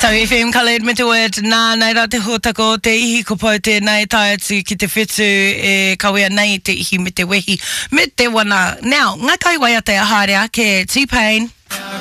Tau FM Khaled me te word nā nei rā te hōtako te ihi ko pau tēnei tai atu ki te whetū e kawea nei te ihi me te wehi me te wana. Now, ngā kai wai a te aharea ke T-Pain